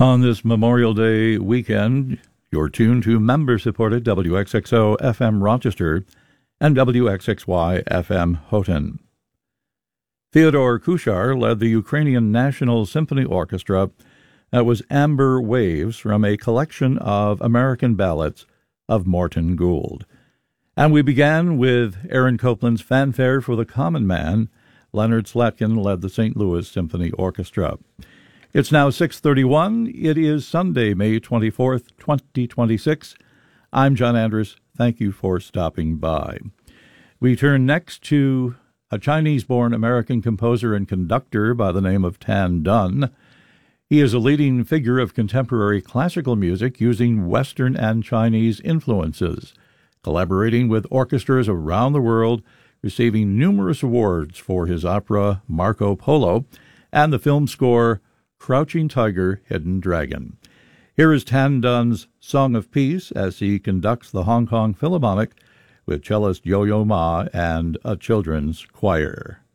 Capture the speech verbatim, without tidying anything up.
On this Memorial Day weekend, you're tuned to member-supported W X X O F M Rochester and W X X Y F M Houghton. Theodore Kuchar led the Ukrainian National Symphony Orchestra. That was Amber Waves from a collection of American ballads of Morton Gould. And we began with Aaron Copland's Fanfare for the Common Man. Leonard Slatkin led the Saint Louis Symphony Orchestra. It's now six thirty-one. It is Sunday, May twenty-fourth, twenty twenty-six. I'm John Andrus. Thank you for stopping by. We turn next to a Chinese-born American composer and conductor by the name of Tan Dun. He is a leading figure of contemporary classical music using Western and Chinese influences, collaborating with orchestras around the world, receiving numerous awards for his opera Marco Polo and the film score Crouching Tiger, Hidden Dragon. Here is Tan Dun's Song of Peace as he conducts the Hong Kong Philharmonic with cellist Yo-Yo Ma and a children's choir.